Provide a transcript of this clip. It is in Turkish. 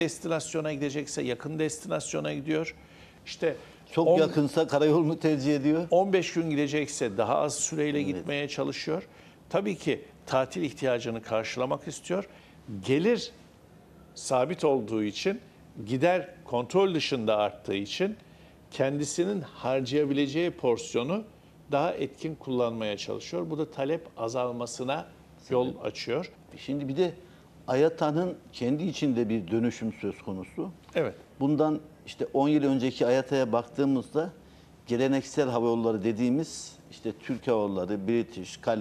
destinasyona gidecekse yakın destinasyona gidiyor. İşte Çok yakınsa karayolunu tercih ediyor. 15 gün gidecekse daha az süreyle gitmeye çalışıyor. Tabii ki tatil ihtiyacını karşılamak istiyor. Gelir sabit olduğu için, gider kontrol dışında arttığı için kendisinin harcayabileceği porsiyonu daha etkin kullanmaya çalışıyor. Bu da talep azalmasına yol açıyor. Şimdi bir de AYATA'nın kendi içinde bir dönüşüm söz konusu. Evet. Bundan işte 10 yıl önceki AYATA'ya baktığımızda geleneksel hava yolları dediğimiz işte Türk Hava Yolları, British,